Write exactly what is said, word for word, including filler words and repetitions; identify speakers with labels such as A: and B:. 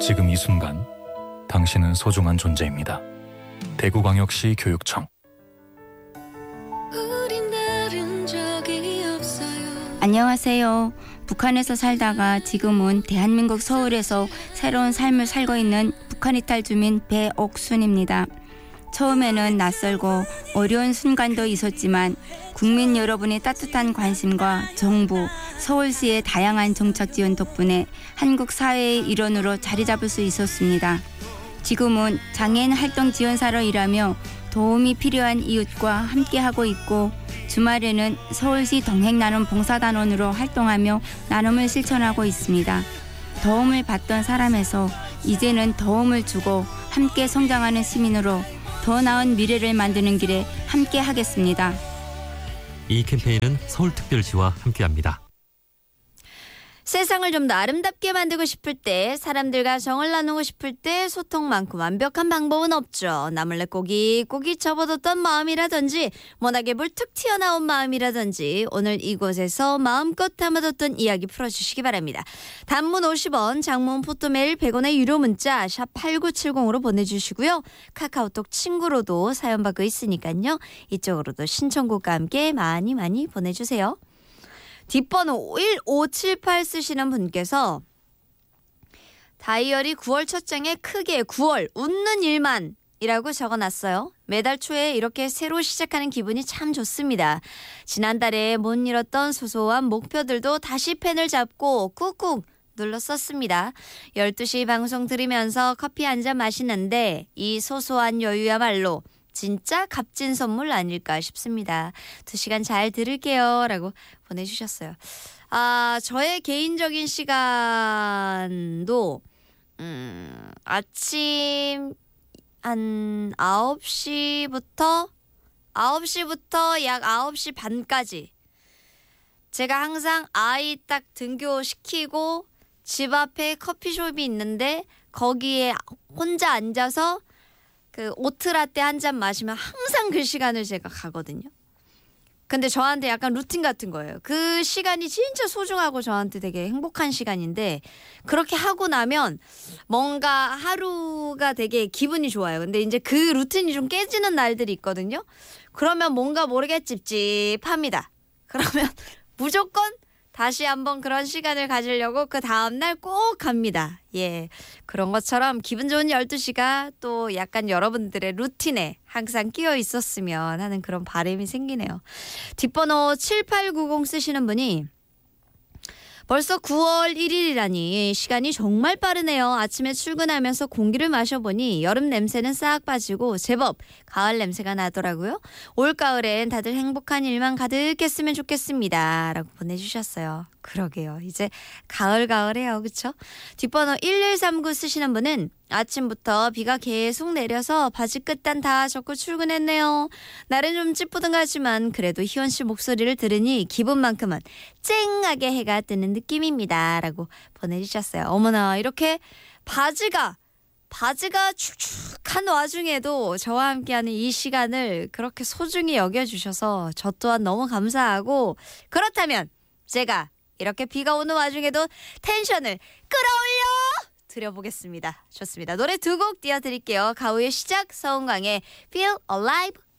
A: 지금 이 순간 당신은 소중한 존재입니다. 대구광역시 교육청.
B: 안녕하세요. 북한에서 살다가 지금은 대한민국 서울에서 새로운 삶을 살고 있는 북한 이탈 주민 배옥순입니다. 처음에는 낯설고 어려운 순간도 있었지만 국민 여러분의 따뜻한 관심과 정부, 서울시의 다양한 정책 지원 덕분에 한국 사회의 일원으로 자리 잡을 수 있었습니다. 지금은 장애인 활동 지원사로 일하며 도움이 필요한 이웃과 함께하고 있고 주말에는 서울시 동행나눔 봉사단원으로 활동하며 나눔을 실천하고 있습니다. 도움을 받던 사람에서 이제는 도움을 주고 함께 성장하는 시민으로 더 나은 미래를 만드는 길에 함께 하겠습니다.
C: 이 캠페인은 서울특별시와 함께합니다.
D: 세상을 좀 더 아름답게 만들고 싶을 때, 사람들과 정을 나누고 싶을 때 소통만큼 완벽한 방법은 없죠. 나몰래 꼬깃꼬깃 접어뒀던 마음이라든지 워낙에 물툭 튀어나온 마음이라든지 오늘 이곳에서 마음껏 담아뒀던 이야기 풀어주시기 바랍니다. 단문 오십 원, 장문 포토메일 백 원의 유료 문자 샵 팔구칠공으로 보내주시고요. 카카오톡 친구로도 사연 받고 있으니까요. 이쪽으로도 신청곡과 함께 많이 많이 보내주세요. 뒷번호 일오칠팔 쓰시는 분께서 다이어리 구월 첫 장에 크게 구월 웃는 일만 이라고 적어놨어요. 매달 초에 이렇게 새로 시작하는 기분이 참 좋습니다. 지난달에 못 이뤘던 소소한 목표들도 다시 펜을 잡고 꾹꾹 눌러 썼습니다. 열두 시 방송 들으면서 커피 한 잔 마시는데 이 소소한 여유야말로 진짜 값진 선물 아닐까 싶습니다. 두 시간 잘 들을게요 라고 보내주셨어요. 아, 저의 개인적인 시간도 음, 아침 한 아홉 시부터 아홉 시부터 약 아홉 시 반까지 제가 항상 아이 딱 등교시키고 집 앞에 커피숍이 있는데 거기에 혼자 앉아서 그 오트라떼 한 잔 마시면 항상 그 시간을 제가 가거든요. 근데 저한테 약간 루틴 같은 거예요. 그 시간이 진짜 소중하고 저한테 되게 행복한 시간인데 그렇게 하고 나면 뭔가 하루가 되게 기분이 좋아요. 근데 이제 그 루틴이 좀 깨지는 날들이 있거든요. 그러면 뭔가 모르게 찝찝합니다. 그러면 무조건 다시 한번 그런 시간을 가지려고 그 다음날 꼭 갑니다. 예, 그런 것처럼 기분 좋은 열두 시가 또 약간 여러분들의 루틴에 항상 끼어 있었으면 하는 그런 바람이 생기네요. 뒷번호 칠팔구공 쓰시는 분이 벌써 구월 일일이라니 시간이 정말 빠르네요. 아침에 출근하면서 공기를 마셔보니 여름 냄새는 싹 빠지고 제법 가을 냄새가 나더라고요. 올가을엔 다들 행복한 일만 가득했으면 좋겠습니다 라고 보내주셨어요. 그러게요. 이제 가을 가을해요. 그쵸? 뒷번호 일일삼구 쓰시는 분은 아침부터 비가 계속 내려서 바지 끝단 다 젖고 출근했네요. 날은 좀 찌뿌둥하지만 그래도 희원 씨 목소리를 들으니 기분만큼은 쨍하게 해가 뜨는 느낌입니다 라고 보내주셨어요. 어머나, 이렇게 바지가 바지가 축축한 와중에도 저와 함께하는 이 시간을 그렇게 소중히 여겨주셔서 저 또한 너무 감사하고, 그렇다면 제가 이렇게 비가 오는 와중에도 텐션을 끌어올려 드려보겠습니다. 좋습니다. 노래 두 곡 띄워드릴게요. 가오의 시작, 서은광의 Feel Alive.